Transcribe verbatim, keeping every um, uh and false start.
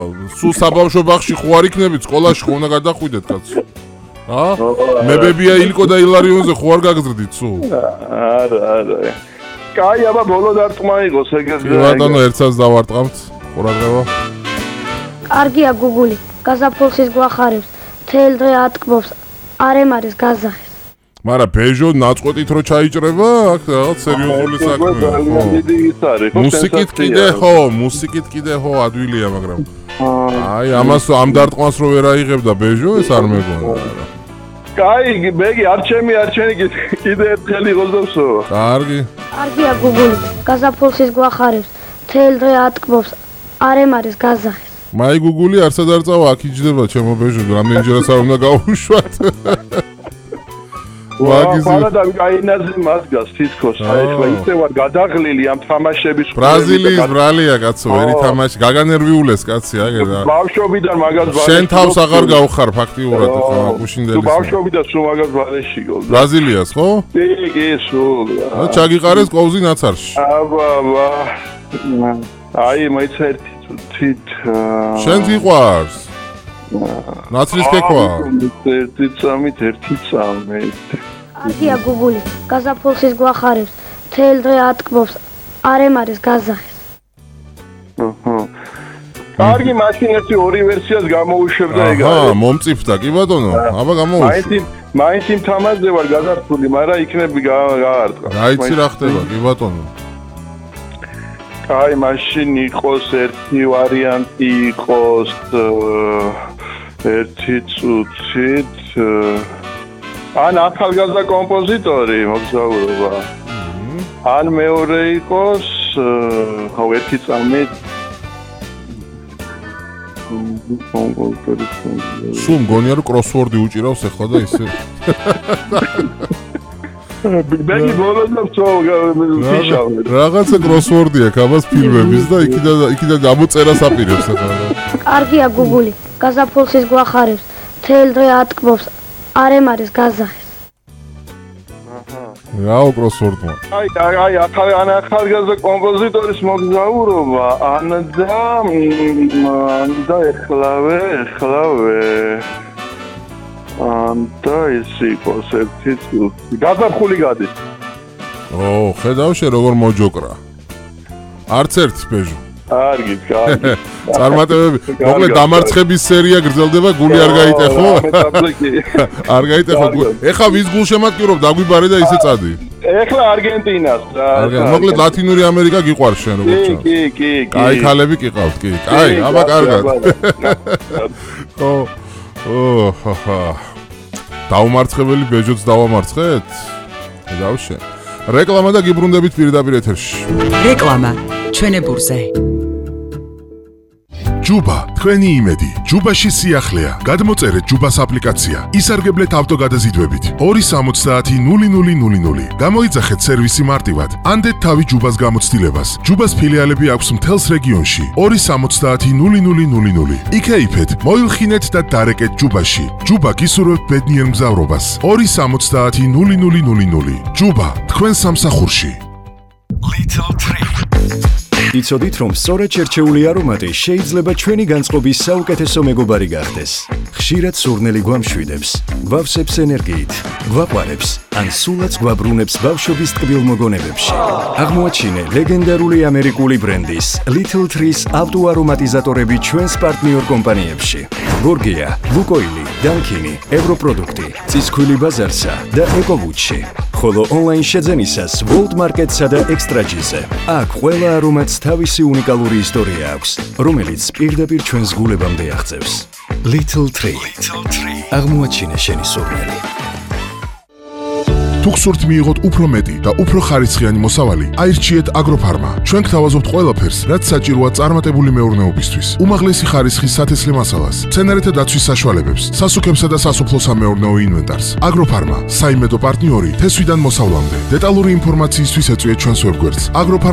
სულ საბავშვო ბაღში ხო არ იქნებით, სკოლაში ხო უნდა გადახვიდეთ კაცო. ა? მებებია ილკო და ილარიონზე ხო არ გაგზრდით სულ? არა, არა. კაი, აბა ბოლო დარტყმა იყოს ეგეც. ბატონო, ერთსაც დავარტყამთ. ყურადღება. კარგია გუგული, გაზაფხულს გვახარებს, თელ დღე ატკბობს, არ ემარის გაზახის. მაგრამ ბეჟო ნაწყვეტით რო ჩაიჭრება, აქ რაღაც სერიოზული საქმეა. მუსიკით კიდე ხო, მუსიკით კიდე ხო ადვილია, მაგრამ აი ამას ამ დარტყმას რო ვერ აიღებდა ბეჟო, ეს არ მეგონა. კაი, ბეგი, არ ჩემი, არ ჩემი კიდე ერთხელ იყოს და ვსო. კარგი. კარგია გუგული, გაზაფხულს გვახარებს, თელ დღე ატკბობს, არ ემარის გაზახის. მაი გუგული არსად არ წავა, აქ იჯდება ჩემო ბეჟო, რამდენჯერაც არ უნდა გავუშვათ. ვაგი გაინაზე მასგას თითქოს ახლა ისე ვარ გადაღლილი ამ თამაშების ბრაზილიის ბრალია კაცო ვერი თამაში გაგანერვიულეს კაცი აგერა ბავშვობიდან მაგას ბალეში შენ თავს აღარ გავხარ ფაქტიურად ახლა გუშინდელი თუ ბავშვობიდან სულ მაგას ბალეში გო ბრაზილიას ხო? კი კი სულ და ჩაგიყარეს კოვზი ნაცარში აბა აბა აი მაინც ერთი თვით შენ გიყვარს ნაცრის კექვა ერთი წამით ერთი წამით კარგია გუგული, გაზაფხულს გვახარებს, თელ დღე ატკბობს, არ ემარის გაზახის. აჰა. კარგი, მაშინ ერთი ორი ვერსიას გამოუშვებ და ეგ აა, მომწიფდა, კი ბატონო, აბა გამოვუშვ. მაინც მაინც იმ თამაშზე ვარ გადართული, მაგრამ იქნები გაარტყა. რაიცი რა ხდება, კი ბატონო. კაი, მაშინ იყოს ერთი ვარიანტი იყოს ერთი წუთით ან ახალგაზრდა კომპოზიტორი მოგზაურობა. ან მეორე იყოს ხო ერთი წამით კომპოზიტორი. სულ მგონია რომ კროსვორდი უჭირავს ახლა და ისე. ბეგი ბოლოსო ფიშავ. რაღაცა კროსვორდი აქვს ამას ფილმების და იქიდან იქიდან ამოწერას აპირებს ახლა. კარგია გუგული, გაზაფხულს გვახარებს, თელ დღე ატკბობს, არ ემარის გაზახის. აჰა. რაო კროსვორდმა. აი, აი, ახალ ან ახალგაზრდა კომპოზიტორის მოგზაურობა, ან და ან და ეხლავე, ეხლავე. ან და ის იყოს ერთი წუთი. გაზაფხული გადის. ო, ხედავ შე როგორ მოჯოკრა. არც ერთი ბეჟო. კარგი, კარგი. წარმატებები. მოკლედ დამარცხების სერია გრძელდება, გული არ გაიტეხო. არ გაიტეხო. ეხა ვის გულშემატკივრობ დაგვიბარე და ისე წადი. ეხლა არგენტინას რა. მოკლედ ლათინური ამერიკა გიყვარს შენ როგორ ჩანს. კი, კი, კი. კაი ქალები გიყავთ, კი. კაი, აბა კარგად. ო, ოჰა. დაუმარცხებელი ბეჟოც დავამარცხეთ? დავშე. რეკლამა და გიბრუნდებით პირდაპირ ეთერში. რეკლამა ჩვენებურზე. ჯუბა, თქვენი იმედი. ჯუბაში სიახლეა. გადმოწერეთ ჯუბას აპლიკაცია. ისარგებლეთ ავტოგადაზიდვებით. ორი სამოცდაათი ნული ნული ნული ნული. გამოიძახეთ სერვისი მარტივად. ანდეთ თავი ჯუბას გამოცდილებას. ჯუბას ფილიალები აქვს მთელს რეგიონში. ორი სამოცდაათი ნული ნული ნული ნული. იქეიფეთ, მოილხინეთ და დარეკეთ ჯუბაში. ჯუბა გისურვებთ ბედნიერ მგზავრობას. ორი სამოცდაათი ნული ნული ნული ნული. ჯუბა, თქვენ სამსახურში. Little Tree. იცოდით, რომ სწორად შერჩეული არომატი შეიძლება ჩვენი განწყობის საუკეთესო მეგობარი გახდეს. ხშირად სურნელი გვამშვიდებს, გვავსებს ენერგიით, გვაყვარებს, ან სულაც გვაბრუნებს ბავშვობის ტკბილ მოგონებებში. აღმოაჩინე ლეგენდარული ამერიკული ბრენდის Little Trees ავტოარომატიზატორები ჩვენს პარტნიორ კომპანიებში. გორგია, ლუკოილი, დანკინი, ევროპროდუქტი, წისქვილი ბაზარსა და ეკოვუჩში. ხოლო ონლაინ შეძენისას World Market-სა და Extra-G-ზე. აქ ყველა არომატს თავისი უნიკალური ისტორია აქვს, რომელიც პირდაპირ ჩვენს გულებამდე აღწევს. Little Tree. აღმოაჩინე შენი სურნელი. თუ გსურთ მიიღოთ უფრო მეტი და უფრო ხარისხიანი მოსავალი, აირჩიეთ აგროფარმა. ჩვენ გთავაზობთ ყველაფერს, რაც საჭიროა წარმატებული მეურნეობისთვის. უმაღლესი ხარისხის სათესლე მასალას, მცენარეთა დაცვის საშუალებებს, სასუქებსა და სასოფლო-სამეურნეო ინვენტარს. აგროფარმა, საიმედო პარტნიორი თესვიდან მოსავლამდე. დეტალური ინფორმაციისთვის ეწვიეთ ჩვენს ვებგვერდს. აგროფარმა